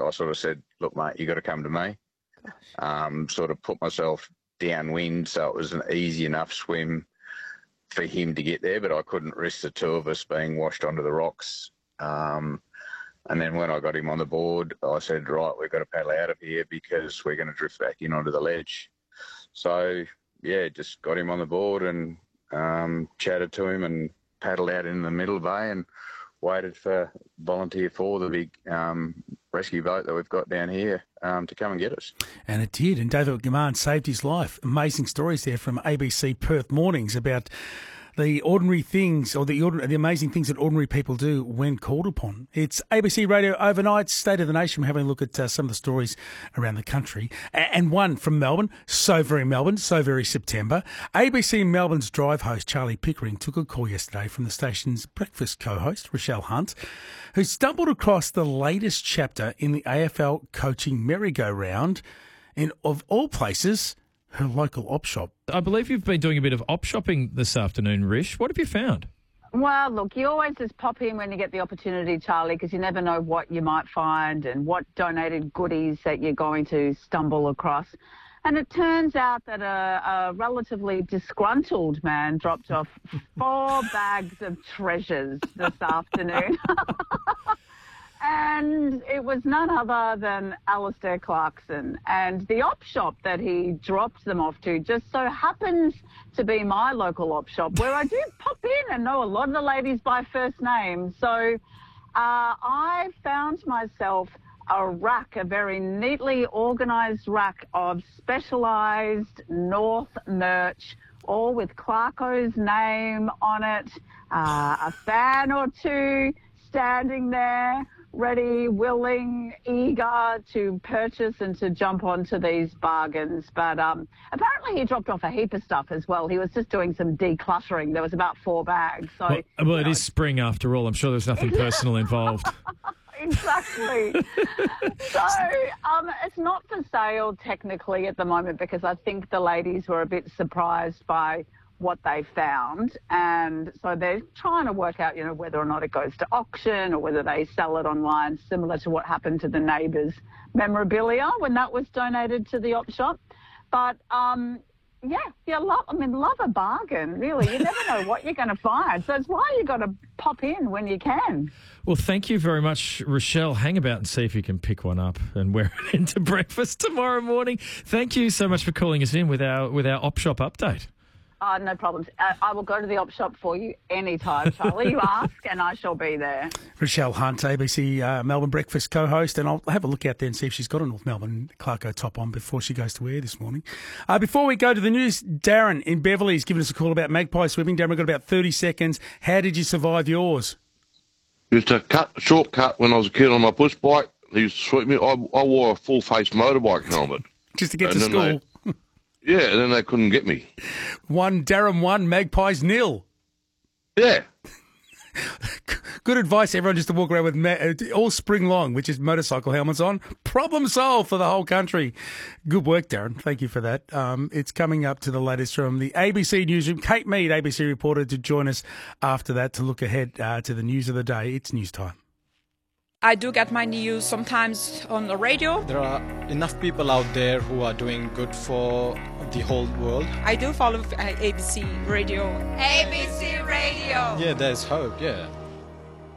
I sort of said, look, mate, you got to come to me. Sort of put myself downwind, so it was an easy enough swim for him to get there, but I couldn't risk the two of us being washed onto the rocks. And then when I got him on the board, I said, right, we've got to paddle out of here because we're going to drift back in onto the ledge. So, yeah, just got him on the board and chatted to him and paddled out in the middle bay and waited for Volunteer 4, the big rescue boat that we've got down here, to come and get us. And it did, and David Gaman saved his life. Amazing stories there from ABC Perth Mornings about the ordinary things or the amazing things that ordinary people do when called upon. It's ABC Radio Overnight, State of the Nation. We're having a look at some of the stories around the country. And one from Melbourne, so very September. ABC Melbourne's Drive host Charlie Pickering took a call yesterday from the station's breakfast co-host, Rochelle Hunt, who stumbled across the latest chapter in the AFL coaching merry-go-round in, of all places, her local op shop. I believe you've been doing a bit of op shopping this afternoon, Rish. What have you found? Well, look, you always just pop in when you get the opportunity, Charlie, because you never know what you might find and what donated goodies that you're going to stumble across. And it turns out that a relatively disgruntled man dropped off 4 bags of treasures this afternoon. And it was none other than Alistair Clarkson. And the op shop that he dropped them off to just so happens to be my local op shop, where I do pop in and know a lot of the ladies by first name. So I found myself a rack, a very neatly organised rack of specialised North merch, all with Clarko's name on it, a fan or two standing there, ready, willing, eager to purchase and to jump onto these bargains. But apparently he dropped off a heap of stuff as well. He was just doing some decluttering. There was about 4 bags. So, well it is spring after all. I'm sure there's nothing personal involved. Exactly. So it's not for sale technically at the moment because I think the ladies were a bit surprised by what they found, and so they're trying to work out, you know, whether or not it goes to auction or whether they sell it online, similar to what happened to the Neighbours memorabilia when that was donated to the op shop. But love a bargain, really. You never know what you're going to find, so it's why you got to pop in when you can. Well, thank you very much, Rochelle. Hang about and see if you can pick one up and wear it into breakfast tomorrow morning. Thank you so much for calling us in with our op shop update. No problems. I will go to the op shop for you anytime, Charlie. You ask and I shall be there. Rochelle Hunt, ABC Melbourne Breakfast co-host, and I'll have a look out there and see if she's got a North Melbourne Clarko top on before she goes to air this morning. Before we go to the news, Darren in Beverley has given us a call about magpie swimming. Darren, we've got about 30 seconds. How did you survive yours? Used to shortcut when I was a kid on my push bike. They used to sweep me. I wore a full-face motorbike helmet. Just to get to school? Yeah, and then they couldn't get me. Darren 1, Magpies 0. Yeah. Good advice, everyone, just to walk around with all spring long, which is motorcycle helmets on. Problem solved for the whole country. Good work, Darren. Thank you for that. It's coming up to the latest from the ABC Newsroom. Kate Mead, ABC reporter, to join us after that to look ahead to the news of the day. It's news time. I do get my news sometimes on the radio. There are enough people out there who are doing good for the whole world. I do follow ABC Radio. ABC Radio! Yeah, there's hope, yeah.